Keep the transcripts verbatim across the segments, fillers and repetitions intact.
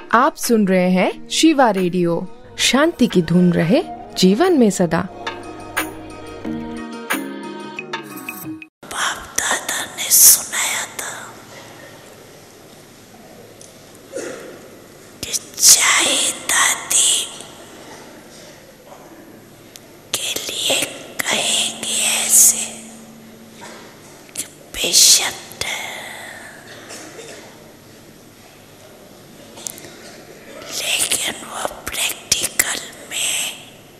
आप सुन रहे हैं शिवा रेडियो। शांति की धुन रहे जीवन में सदा। बाप दादा ने सुनाया था कि चाहे दादी के लिए कहेंगे ऐसे कि पेशेंट लेकिन वो प्रैक्टिकल में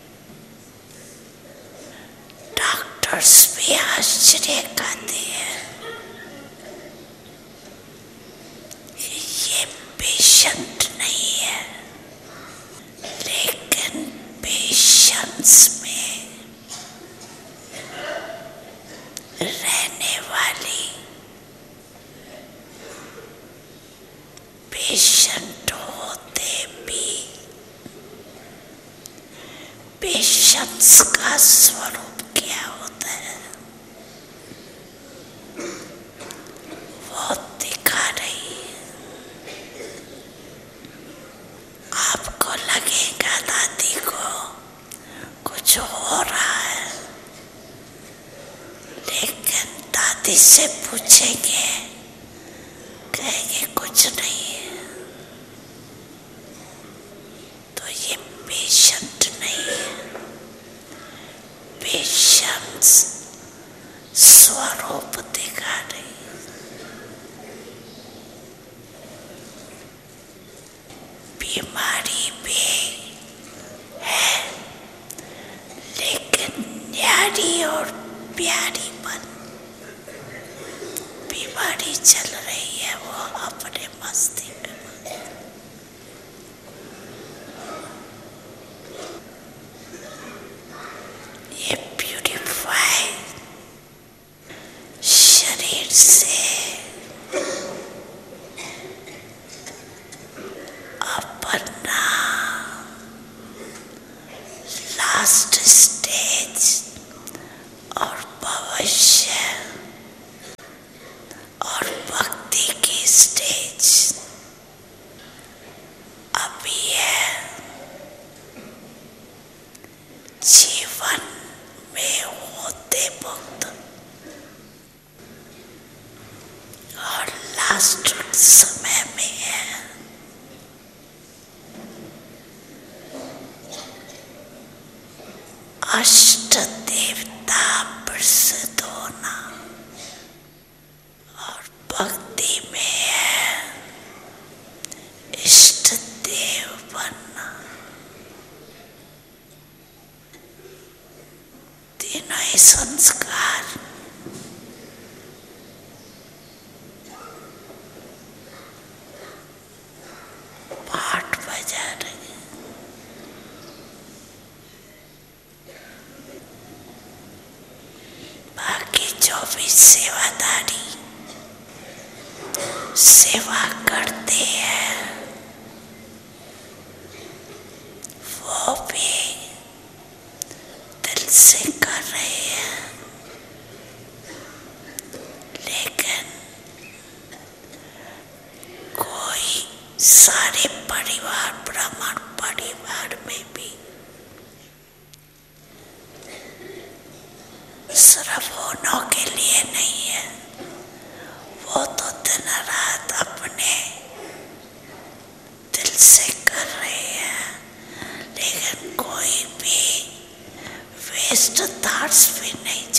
डॉक्टर्स भी आश्चर्य खाते हैं कि ये पेशेंट नहीं है, लेकिन पेशेंस में रहने वाली पेशेंट होते भी पेशेंस का स्वरूप क्या होता है वो दिखा रही है। आपको लगेगा दादी को कुछ हो रहा है, लेकिन दादी से पूछेंगे कहेंगे कुछ नहीं है, तो ये पेशेंट नहीं है। पेशेंस स्वरूप दिखा रही है। बीमारी भी है, लेकिन न्यारी और प्यारी बन बीमारी चल रही है वो अपने मस्ती में। ये प्यूरिफाई शरीर से अपना लास्ट स्टेज और भविष्य और भक्ति की स्टेज अभी है। जीवन में होते वक्त और लास्ट समय में है। अष्ट देवता प्रसिद्ध होना और भक्ति में है इष्ट देव बनना। तीनों ही संस्कार पाठ बजा रहे हैं। बाकी जो भी सेवादारी सेवा करते हैं वो भी दिल से कर रहे हैं, लेकिन कोई सारे परिवार ब्राह्मण परिवार में भी सिर्फ होनों के लिए नहीं है, वो तो दिन रात अपने दिल से कर रहे हैं, लेकिन कोई भी वेस्ट थॉट्स भी नहीं